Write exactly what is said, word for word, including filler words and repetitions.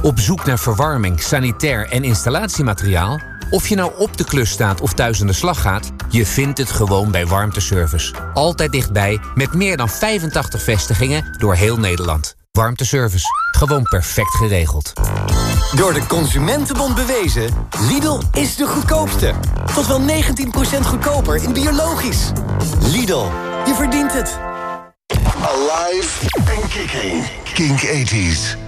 Op zoek naar verwarming, sanitair en installatiemateriaal? Of je nou op de klus staat of thuis aan de slag gaat, je vindt het gewoon bij Warmteservice. Altijd dichtbij, met meer dan vijfentachtig vestigingen door heel Nederland. Warmteservice, gewoon perfect geregeld. Door de Consumentenbond bewezen, Lidl is de goedkoopste. Tot wel negentien procent goedkoper in biologisch. Lidl, je verdient het. Alive and kicking. Kink tachtig.